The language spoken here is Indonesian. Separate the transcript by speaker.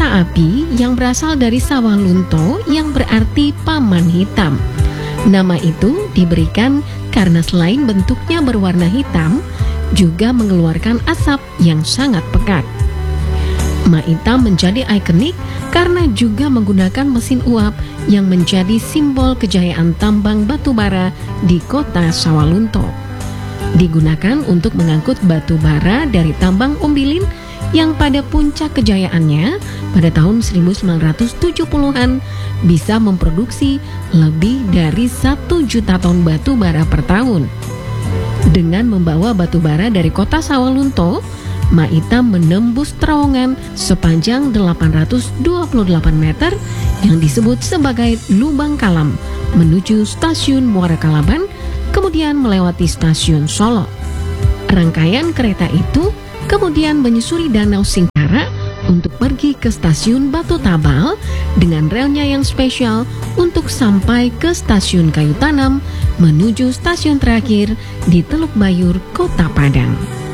Speaker 1: kereta api yang berasal dari Sawalunto yang berarti paman hitam. Nama itu diberikan karena selain bentuknya berwarna hitam, juga mengeluarkan asap yang sangat pekat. Maita menjadi ikonik karena juga menggunakan mesin uap yang menjadi simbol kejayaan tambang batu bara di kota Sawalunto. Digunakan untuk mengangkut batu bara dari tambang Ombilin yang pada puncak kejayaannya pada tahun 1970-an bisa memproduksi lebih dari 1 juta ton batu bara per tahun. Dengan membawa batu bara dari kota Sawalunto, Maita menembus terowongan sepanjang 828 meter yang disebut sebagai Lubang Kalam menuju stasiun Muara Kalaban, kemudian melewati stasiun Solo. Rangkaian kereta itu kemudian menyusuri Danau Singkara untuk pergi ke stasiun Batu Tabal dengan relnya yang spesial untuk sampai ke stasiun Kayu Tanam menuju stasiun terakhir di Teluk Bayur, Kota Padang.